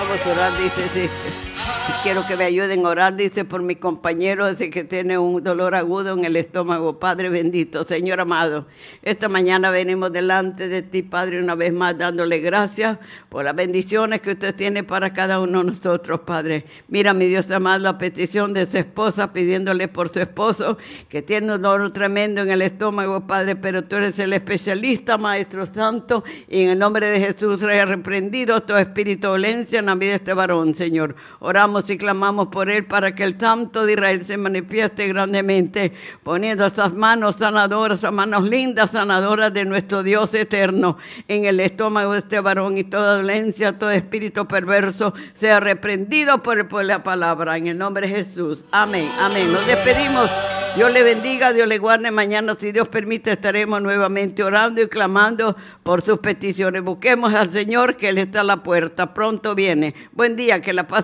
vamos a orar, dice, sí. Quiero que me ayuden a orar, dice, por mi compañero, ese que tiene un dolor agudo en el estómago. Padre bendito, Señor amado, esta mañana venimos delante de ti, Padre, una vez más dándole gracias por las bendiciones que usted tiene para cada uno de nosotros, Padre. Mira, mi Dios amado, la petición de su esposa, pidiéndole por su esposo, que tiene un dolor tremendo en el estómago, Padre, pero tú eres el especialista, Maestro Santo, y en el nombre de Jesús, reprendido todo espíritu de violencia en la vida de este varón, Señor. Oramos y clamamos por él para que el Santo de Israel se manifieste grandemente, poniendo esas manos sanadoras, esas manos lindas sanadoras de nuestro Dios eterno en el estómago de este varón, y toda dolencia, todo espíritu perverso sea reprendido por la palabra, en el nombre de Jesús. Amén, amén. Nos despedimos. Dios le bendiga, Dios le guarde. Mañana, si Dios permite, estaremos nuevamente orando y clamando por sus peticiones. Busquemos al Señor, que Él está a la puerta. Pronto viene. Buen día, que la paz